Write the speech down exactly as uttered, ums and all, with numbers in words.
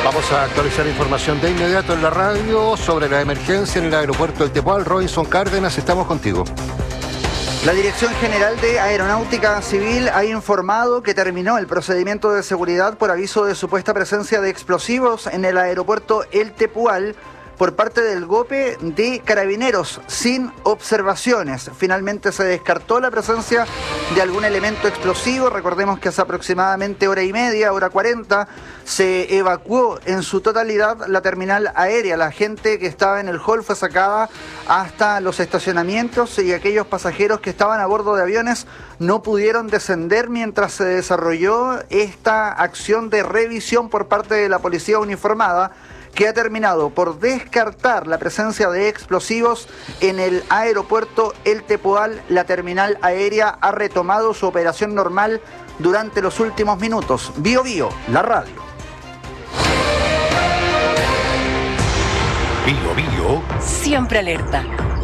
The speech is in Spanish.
Vamos a actualizar información de inmediato en la radio sobre la emergencia en el aeropuerto del Tepual. Robinson Cárdenas, estamos contigo. La Dirección General de Aeronáutica Civil ha informado que terminó el procedimiento de seguridad por aviso de supuesta presencia de explosivos en el aeropuerto El Tepual por parte del GOPE de Carabineros, sin observaciones. Finalmente se descartó la presencia de algún elemento explosivo. Recordemos que hace aproximadamente hora y media, hora cuarenta, se evacuó en su totalidad la terminal aérea. La gente que estaba en el hall fue sacada hasta los estacionamientos y aquellos pasajeros que estaban a bordo de aviones no pudieron descender mientras se desarrolló esta acción de revisión por parte de la policía uniformada, que ha terminado por descartar la presencia de explosivos en el aeropuerto El Tepual. La terminal aérea ha retomado su operación normal durante los últimos minutos. Bio Bio, la radio. Bio Bio. Siempre alerta.